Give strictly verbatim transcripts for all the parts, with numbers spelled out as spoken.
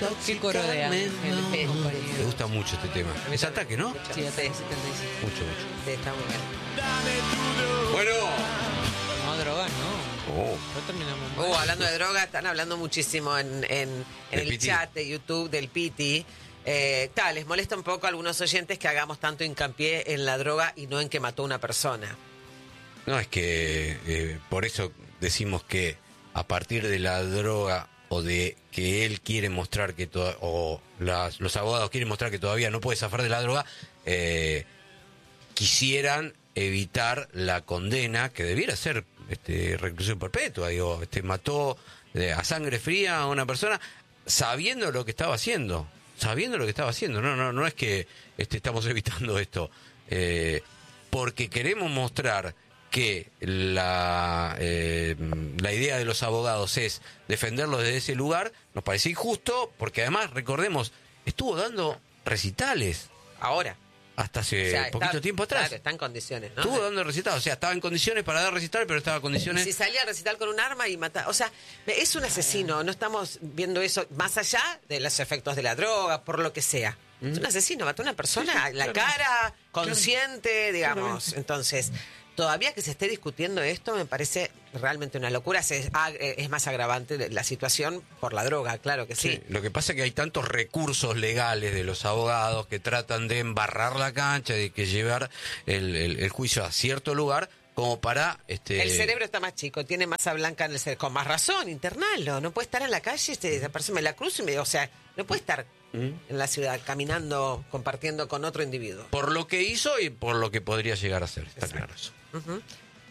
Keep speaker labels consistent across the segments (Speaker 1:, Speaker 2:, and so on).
Speaker 1: ¿Qué corodea?
Speaker 2: Me gusta mucho este tema. Es Ataque, ¿no?
Speaker 1: Sí, Ataque setenta y cinco.
Speaker 2: Mucho, mucho.
Speaker 3: Sí, está muy bien.
Speaker 2: Bueno.
Speaker 1: No, drogas, no.
Speaker 2: Oh.
Speaker 1: No terminamos.
Speaker 3: Uh, hablando de droga, están hablando muchísimo en, en, en el
Speaker 2: Piti.
Speaker 3: chat de YouTube del Piti. Eh, tal, les molesta un poco a algunos oyentes que hagamos tanto hincapié en la droga y no en que mató a una persona.
Speaker 2: No, es que eh, por eso decimos que a partir de la droga o de que él quiere mostrar que to- o las, los abogados quieren mostrar que todavía no puede zafar de la droga, eh, quisieran evitar la condena que debiera ser este, reclusión perpetua. Digo, este, mató eh, a sangre fría a una persona sabiendo lo que estaba haciendo, sabiendo lo que estaba haciendo. No, no, no es que este, estamos evitando esto, eh, porque queremos mostrar que la, eh, la idea de los abogados es defenderlo desde ese lugar. Nos parece injusto, porque además, recordemos, estuvo dando recitales
Speaker 3: Ahora.
Speaker 2: hasta hace
Speaker 3: O sea,
Speaker 2: poquito
Speaker 3: está-
Speaker 2: tiempo atrás.
Speaker 3: Claro, está en condiciones, ¿no?
Speaker 2: Estuvo dando recitales, o sea, estaba en condiciones para dar recitales, pero estaba en condiciones...
Speaker 3: Si salía a recitar con un arma y matar, o sea, es un asesino, no estamos viendo eso más allá de los efectos de la droga, por lo que sea. Es un asesino, mató a una persona en la cara, consciente, digamos. Entonces, todavía que se esté discutiendo esto me parece realmente una locura. Se- ag- Es más agravante la situación por la droga, claro que sí.
Speaker 2: Sí, lo que pasa es que hay tantos recursos legales de los abogados que tratan de embarrar la cancha, de que llevar el, el- el juicio a cierto lugar, como para... este
Speaker 3: El cerebro está más chico, tiene masa blanca en el cerebro. Con más razón, internalo. No puede estar en la calle, este, esa persona me la cruzo y me... O sea, no puede estar en la ciudad caminando, compartiendo con otro individuo.
Speaker 2: Por lo que hizo y por lo que podría llegar a ser, está
Speaker 3: Exacto.
Speaker 2: claro eso.
Speaker 3: Ujú.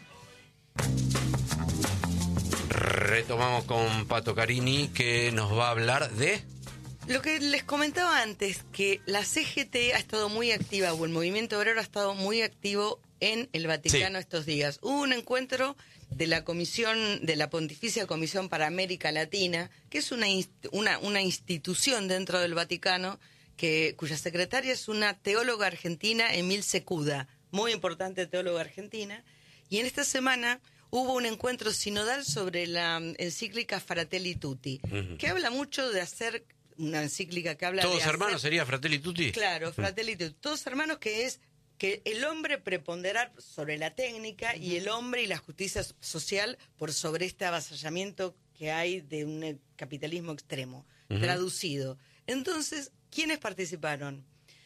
Speaker 2: Retomamos con Pato Carini, que nos va a hablar de...
Speaker 4: Lo que les comentaba antes, que la C G T ha estado muy activa, o el movimiento obrero ha estado muy activo en el Vaticano
Speaker 2: Sí.
Speaker 4: estos días. Hubo un encuentro de la Comisión, de la Pontificia Comisión para América Latina, que es una, inst- una, una institución dentro del Vaticano, que, cuya secretaria es una teóloga argentina, Emilce Cuda, muy importante teóloga argentina, y en esta semana hubo un encuentro sinodal sobre la mm, encíclica Fratelli Tutti,
Speaker 2: Ujú.
Speaker 4: que habla mucho de hacer, una encíclica que habla de
Speaker 2: ¿Todos
Speaker 4: hacer-
Speaker 2: hermanos sería Fratelli Tutti?
Speaker 4: Claro, Fratelli Tutti, todos hermanos, que es que el hombre preponderar sobre la técnica y el hombre y la justicia so- social por sobre este avasallamiento que hay de un eh, capitalismo extremo,
Speaker 2: Ujú.
Speaker 4: traducido. Entonces, ¿quiénes participaron?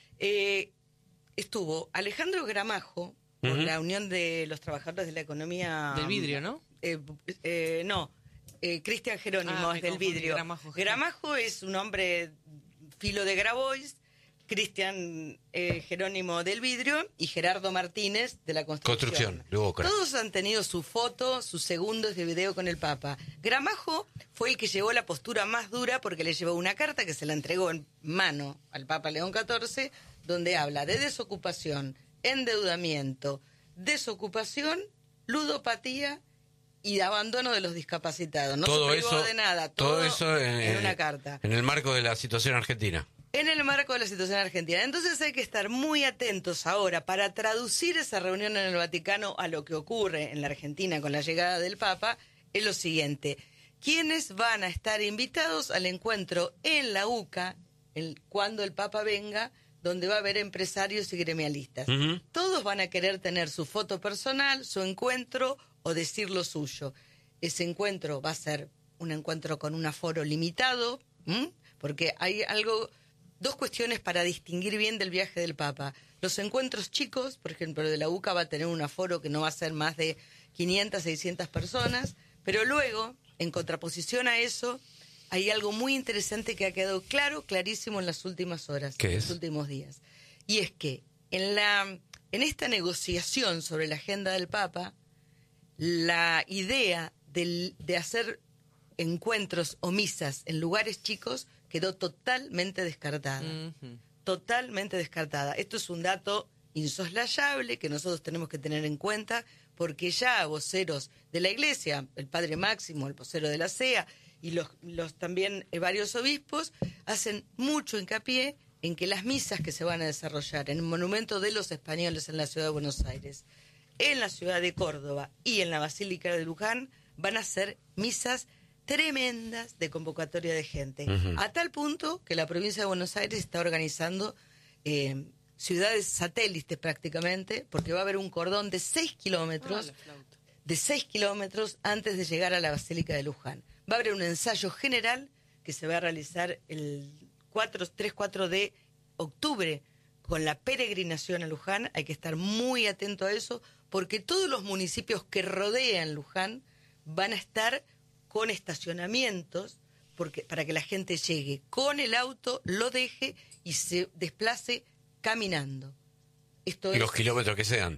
Speaker 4: Eh, estuvo Alejandro Gramajo, por
Speaker 2: Ujú.
Speaker 4: la Unión de los Trabajadores de la Economía...
Speaker 1: Del vidrio, ¿no?
Speaker 4: Eh, eh, no, eh, Cristian Jerónimo
Speaker 1: Ah, me
Speaker 4: es del
Speaker 1: confundí,
Speaker 4: vidrio.
Speaker 1: Gramajo.
Speaker 4: Gramajo es un hombre filo de Grabois, Cristian eh, Jerónimo del vidrio y Gerardo Martínez de la construcción.
Speaker 2: Construcción, luego crack.
Speaker 4: Todos han tenido su foto, sus segundos de video con el Papa. Gramajo fue el que llevó la postura más dura porque le llevó una carta que se la entregó en mano al Papa León catorce, donde habla de desocupación, endeudamiento, desocupación, ludopatía y de abandono de los discapacitados. No
Speaker 2: todo
Speaker 4: se privó
Speaker 2: eso,
Speaker 4: de nada,
Speaker 2: todo,
Speaker 4: todo,
Speaker 2: eso en,
Speaker 4: en una carta.
Speaker 2: En el marco de la situación argentina.
Speaker 4: En el marco de la situación argentina. Entonces hay que estar muy atentos ahora para traducir esa reunión en el Vaticano a lo que ocurre en la Argentina con la llegada del Papa. Es lo siguiente: ¿quiénes van a estar invitados al encuentro en la U C A el, cuando el Papa venga, donde va a haber empresarios y gremialistas?
Speaker 2: Ujú.
Speaker 4: Todos van a querer tener su foto personal, su encuentro o decir lo suyo. Ese encuentro va a ser un encuentro con un aforo limitado, ¿m? Porque hay algo, dos cuestiones para distinguir bien del viaje del Papa. Los encuentros chicos, por ejemplo, de la U C A va a tener un aforo que no va a ser más de quinientas, seiscientas personas, pero luego, en contraposición a eso, hay algo muy interesante que ha quedado claro, clarísimo en las últimas horas,
Speaker 2: ¿Qué
Speaker 4: en
Speaker 2: es?
Speaker 4: los últimos días. Y es que en la en esta negociación sobre la agenda del Papa, la idea del- de hacer encuentros o misas en lugares chicos quedó totalmente descartada.
Speaker 1: Ujú.
Speaker 4: Totalmente descartada. Esto es un dato insoslayable que nosotros tenemos que tener en cuenta, porque ya voceros de la Iglesia, el Padre Máximo, el vocero de la C E A y los, los también eh, varios obispos, hacen mucho hincapié en que las misas que se van a desarrollar en el Monumento de los Españoles en la Ciudad de Buenos Aires, en la ciudad de Córdoba y en la Basílica de Luján van a ser misas tremendas de convocatoria de gente.
Speaker 2: Ujú.
Speaker 4: A tal punto que la provincia de Buenos Aires está organizando eh, ciudades satélites prácticamente, porque va a haber un cordón de seis kilómetros, de seis kilómetros antes de llegar a la Basílica de Luján. Va a haber un ensayo general que se va a realizar el tres cuatro de octubre con la peregrinación a Luján. Hay que estar muy atento a eso, porque todos los municipios que rodean Luján van a estar con estacionamientos porque, para que la gente llegue con el auto, lo deje y se desplace caminando. Esto
Speaker 2: Y
Speaker 4: es,
Speaker 2: los kilómetros que sean.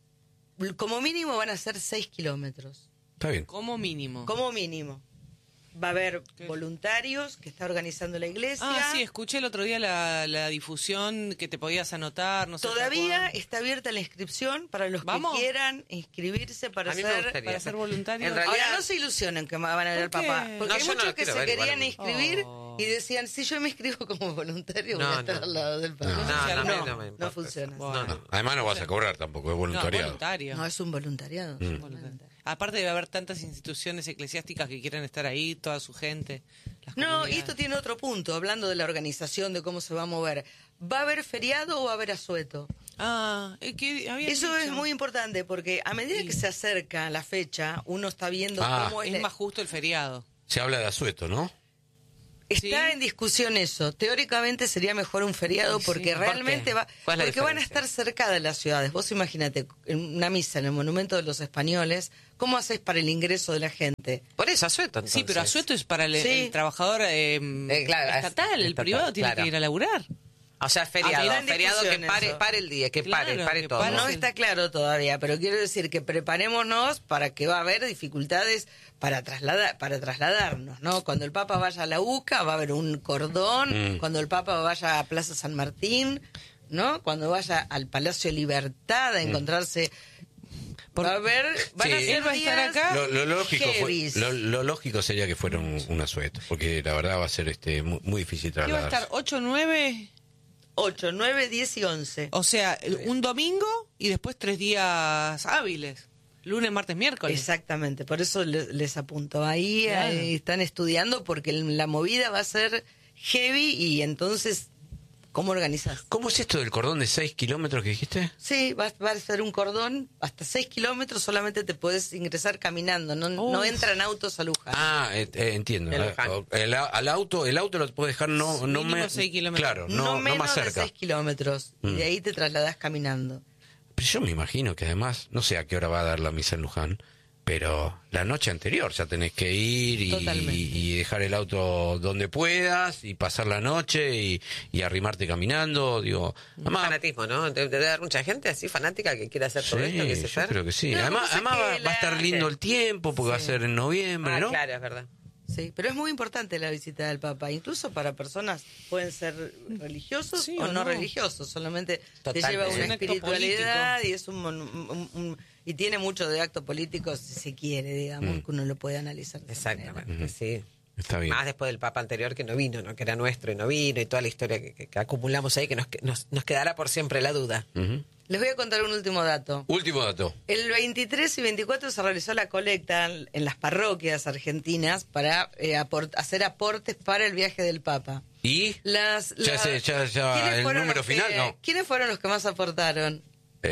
Speaker 4: como mínimo van a ser seis kilómetros.
Speaker 2: Está bien.
Speaker 1: Como mínimo.
Speaker 4: Como mínimo. Va a haber voluntarios que está organizando la iglesia.
Speaker 1: Ah, sí, escuché el otro día la, la difusión que te podías anotar, no sé.
Speaker 4: Todavía
Speaker 1: hasta
Speaker 4: está abierta la inscripción para los
Speaker 1: ¿Vamos?
Speaker 4: que quieran inscribirse para
Speaker 3: A mí me
Speaker 4: ser...
Speaker 3: gustaría.
Speaker 1: para ser voluntario.
Speaker 3: En realidad-
Speaker 4: Ahora no se ilusionen que van a ver al
Speaker 1: ¿Por qué?
Speaker 4: papá, porque
Speaker 3: No,
Speaker 4: hay
Speaker 3: yo no
Speaker 4: muchos
Speaker 3: lo
Speaker 4: que
Speaker 3: quiero
Speaker 4: se
Speaker 3: ver,
Speaker 4: querían
Speaker 3: igual.
Speaker 4: inscribir
Speaker 1: Oh.
Speaker 4: y decían, si yo me inscribo como voluntario voy
Speaker 3: No,
Speaker 4: a estar
Speaker 3: no.
Speaker 4: al lado del papá.
Speaker 2: No,
Speaker 3: no,
Speaker 4: no,
Speaker 3: no,
Speaker 4: no,
Speaker 3: no me importa.
Speaker 4: funciona.
Speaker 1: Bueno.
Speaker 3: No, no.
Speaker 2: No, además no vas a cobrar tampoco, es voluntariado.
Speaker 1: No, voluntario.
Speaker 4: No, es un voluntariado. es un voluntariado.
Speaker 1: Aparte debe haber tantas instituciones eclesiásticas que quieren estar ahí, toda su gente. las
Speaker 4: No, y
Speaker 1: comunidades.
Speaker 4: esto tiene otro punto, hablando de la organización, de cómo se va a mover. ¿Va a haber feriado o va a haber asueto?
Speaker 1: Ah, es que había
Speaker 4: Eso es muy importante, porque a medida que se acerca la fecha, uno está viendo
Speaker 2: Ah.
Speaker 4: cómo es,
Speaker 1: Es
Speaker 4: la-
Speaker 1: más justo el feriado.
Speaker 2: Se habla de asueto, ¿no?
Speaker 4: Está
Speaker 1: Sí.
Speaker 4: en discusión eso. Teóricamente sería mejor un feriado
Speaker 1: Sí,
Speaker 4: porque
Speaker 1: sí.
Speaker 3: ¿Por
Speaker 4: realmente
Speaker 3: qué?
Speaker 4: va,
Speaker 3: ¿Cuál es la
Speaker 4: porque van a
Speaker 3: diferencia?
Speaker 4: estar cerca de las ciudades. Vos imagínate, en una misa en el Monumento de los Españoles, ¿cómo haces para el ingreso de la gente?
Speaker 3: Por eso, asueto, entonces.
Speaker 1: Sí, pero asueto es para el,
Speaker 4: Sí.
Speaker 1: el trabajador eh,
Speaker 3: Eh, claro,
Speaker 1: estatal, el
Speaker 3: estatal,
Speaker 1: privado tiene
Speaker 3: claro.
Speaker 1: que ir a laburar.
Speaker 3: O sea, feriado,
Speaker 4: Ah, está en
Speaker 3: feriado que
Speaker 4: discusión
Speaker 3: pare,
Speaker 4: eso.
Speaker 3: pare el día, que
Speaker 1: Claro,
Speaker 3: pare, pare
Speaker 1: que
Speaker 3: todo.
Speaker 1: pare.
Speaker 4: No
Speaker 1: sí.
Speaker 4: está claro todavía, pero quiero decir que preparémonos para que va a haber dificultades para trasladar, para trasladarnos, ¿no? Cuando el Papa vaya a la U C A va a haber un cordón,
Speaker 2: Mm.
Speaker 4: cuando el Papa vaya a Plaza San Martín, ¿no? Cuando vaya al Palacio de Libertad a encontrarse,
Speaker 1: Por-
Speaker 4: va a haber, van
Speaker 2: Sí.
Speaker 4: a ser
Speaker 1: Él va a estar
Speaker 4: días
Speaker 1: acá.
Speaker 2: Lo, lo lógico fue-
Speaker 4: heavies.
Speaker 2: lo, lo lógico sería que fuera un, un asueto, porque la verdad va a ser este muy, muy difícil
Speaker 1: ¿Qué va a
Speaker 2: trasladar.
Speaker 1: estar? ¿ocho, nueve?
Speaker 4: ocho, nueve, diez y once.
Speaker 1: O sea, un domingo y después tres días hábiles. Lunes, martes, miércoles.
Speaker 4: Exactamente, por eso le- les apunto. Ahí
Speaker 1: Claro.
Speaker 4: eh, están estudiando porque la movida va a ser heavy y entonces, ¿cómo organizás?
Speaker 2: ¿Cómo es esto del cordón de seis kilómetros que dijiste?
Speaker 4: Sí, va, va a ser un cordón, hasta seis kilómetros solamente te puedes ingresar caminando, no, no
Speaker 1: Uf.
Speaker 4: entran autos a Luján.
Speaker 2: Ah, eh, eh, entiendo.
Speaker 3: El
Speaker 2: Ah,
Speaker 3: Luján.
Speaker 2: El, al auto, el auto lo puedes dejar no, no
Speaker 1: Mínimo
Speaker 2: me-
Speaker 1: seis kilómetros.
Speaker 2: Claro, no,
Speaker 4: no
Speaker 2: no
Speaker 4: menos
Speaker 2: más
Speaker 4: de
Speaker 2: cerca.
Speaker 4: seis kilómetros, y de ahí te trasladás caminando.
Speaker 2: Pero yo me imagino que además, no sé a qué hora va a dar la misa en Luján, pero la noche anterior ya tenés que ir y,
Speaker 4: Totalmente.
Speaker 2: y dejar el auto donde puedas y pasar la noche y, y arrimarte caminando. Digo, además,
Speaker 3: Fanatismo, ¿no? Debe de haber mucha gente así fanática que quiere hacer todo
Speaker 2: sí,
Speaker 3: esto, que se
Speaker 2: yo creo que sí.
Speaker 4: No,
Speaker 2: además,
Speaker 4: pasa
Speaker 2: además
Speaker 4: que
Speaker 2: va, va a
Speaker 4: la-
Speaker 2: estar lindo el tiempo porque va a
Speaker 4: Sí.
Speaker 2: ser en noviembre,
Speaker 3: Ah,
Speaker 2: ¿no?
Speaker 3: claro, es verdad.
Speaker 4: Sí, pero es muy importante la visita del Papa, incluso para personas pueden ser religiosos
Speaker 1: Sí,
Speaker 4: o
Speaker 1: o
Speaker 4: no,
Speaker 1: no.
Speaker 4: religiosos, solamente te
Speaker 3: Totalmente.
Speaker 4: lleva
Speaker 3: Es
Speaker 4: una
Speaker 1: un acto
Speaker 4: espiritualidad y es un, mon- un- un- y tiene mucho de acto político si se quiere, digamos,
Speaker 2: Mm.
Speaker 4: que uno lo puede analizar. de esa manera.
Speaker 3: Exactamente, sí.
Speaker 2: Está bien.
Speaker 3: Más después del Papa anterior que no vino, ¿no? Que era nuestro y no vino y toda la historia que, que- que acumulamos ahí, que nos, que nos, nos quedará por siempre la duda.
Speaker 2: Ujú.
Speaker 4: Les voy a contar un último dato.
Speaker 2: Último dato.
Speaker 4: El veintitrés y veinticuatro se realizó la colecta en las parroquias argentinas para eh, aport- hacer aportes para el viaje del Papa.
Speaker 2: ¿Y?
Speaker 4: Las,
Speaker 2: Ya
Speaker 4: las-
Speaker 2: sé, ya- ya,
Speaker 4: ¿quiénes
Speaker 2: el
Speaker 4: fueron
Speaker 2: número
Speaker 4: los que-
Speaker 2: final, no.
Speaker 4: ¿Quiénes fueron los que más aportaron?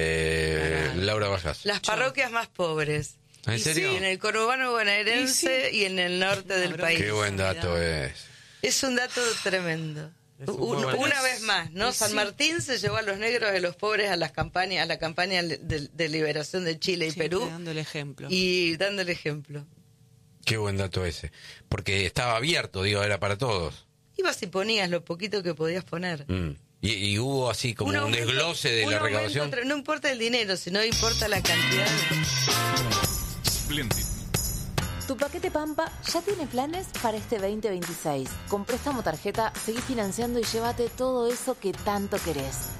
Speaker 2: Eh, Laura Bajas.
Speaker 4: Las parroquias más pobres.
Speaker 2: ¿En
Speaker 4: Y
Speaker 2: serio?
Speaker 4: sí, en el conurbano bonaerense y, en el norte del
Speaker 1: broma.
Speaker 4: país.
Speaker 2: Qué buen dato es.
Speaker 4: Es un dato tremendo.
Speaker 3: Es un
Speaker 4: Un-
Speaker 3: muy buen
Speaker 4: una
Speaker 3: dato.
Speaker 4: vez más, ¿no?
Speaker 1: Y
Speaker 4: San
Speaker 1: sí.
Speaker 4: Martín se llevó a los negros y a los pobres a las campañas, a la campaña de, de liberación de Chile y
Speaker 1: Siempre
Speaker 4: Perú
Speaker 1: dando el ejemplo.
Speaker 4: y dando el ejemplo.
Speaker 2: Qué buen dato ese. Porque estaba abierto, digo, era para todos.
Speaker 4: Ibas y ponías lo poquito que podías poner.
Speaker 2: Mm. Y, y hubo así como un,
Speaker 4: aumento-
Speaker 2: desglose de
Speaker 4: un
Speaker 2: la
Speaker 4: aumento
Speaker 2: recaudación.
Speaker 4: tra- no importa el dinero, sino importa la cantidad.
Speaker 5: Splendid.
Speaker 6: Tu paquete Pampa ya tiene planes para este veinte veintiséis. Con préstamo tarjeta, seguí financiando y llévate todo eso que tanto querés.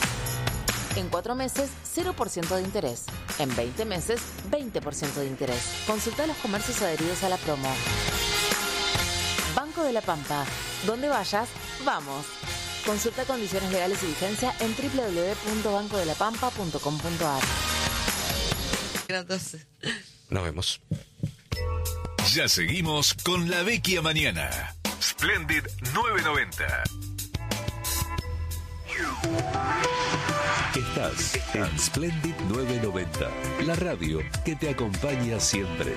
Speaker 6: En cuatro meses, cero por ciento de interés. En veinte meses, veinte por ciento de interés. Consulta los comercios adheridos a la promo. Banco de la Pampa. Donde vayas, vamos. Consulta condiciones legales y vigencia en doble u doble u doble u punto banco de la pampa punto com punto a r.
Speaker 4: Entonces,
Speaker 2: Nos vemos.
Speaker 5: Ya seguimos con La Vecchia Mañana. Splendid nueve noventa.
Speaker 7: Estás en Splendid nueve noventa, la radio que te acompaña siempre.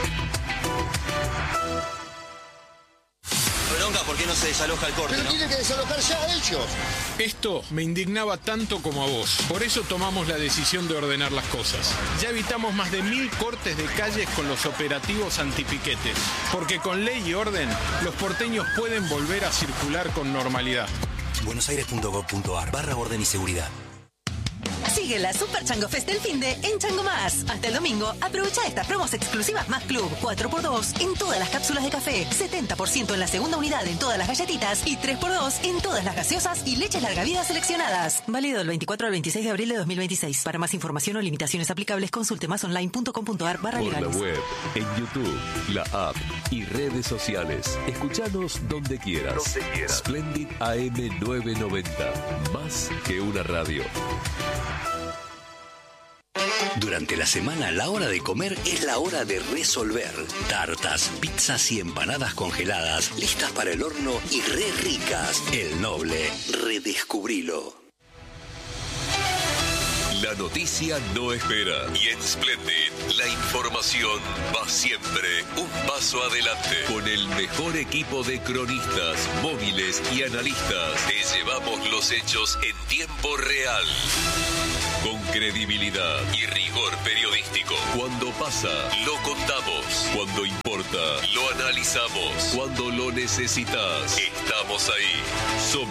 Speaker 8: Bronca, ¿por qué no se desaloja el corte?
Speaker 9: Pero
Speaker 8: ¿no?
Speaker 9: tiene que desalojar ya ellos.
Speaker 10: Esto me indignaba tanto como a vos. Por eso tomamos la decisión de ordenar las cosas. Ya evitamos más de mil cortes de calles con los operativos antipiquetes. Porque con ley y orden, los porteños pueden volver a circular con normalidad.
Speaker 8: buenosaires.gov.ar barra orden y seguridad.
Speaker 11: Sigue la Super Chango Fest del finde en Chango Más. Hasta el domingo, aprovecha estas promos exclusivas Más Club. cuatro por dos en todas las cápsulas de café, setenta por ciento en la segunda unidad en todas las galletitas y tres por dos en todas las gaseosas y leches larga vida seleccionadas. Válido del veinticuatro al veintiséis de abril de dos mil veintiséis. Para más información o limitaciones aplicables, consulte másonline.com.ar barra
Speaker 7: Por
Speaker 11: legales.
Speaker 7: la web, en YouTube, la app y redes sociales. Escuchanos donde quieras. Donde quieras. Splendid A M nueve noventa. Más que una radio.
Speaker 12: Durante la semana, la hora de comer es la hora de resolver. Tartas, pizzas y empanadas congeladas, listas para el horno y re ricas. El Noble, redescubrilo.
Speaker 7: La noticia no espera. Y en Splendid, la información va siempre un paso adelante. Con el mejor equipo de cronistas, móviles y analistas, te llevamos los hechos en tiempo real. Con credibilidad y rigor periodístico. Cuando pasa, lo contamos. Cuando importa, lo analizamos. Cuando lo necesitas, estamos ahí. Somos